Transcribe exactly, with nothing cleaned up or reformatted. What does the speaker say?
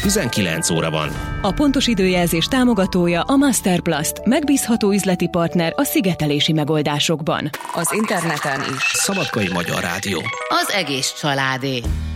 tizenkilenc óra van. A pontos időjelzés támogatója a Masterplast, megbízható üzleti partner a szigetelési megoldásokban. Az interneten is. Szabadkai Magyar Rádió. Az egész családé.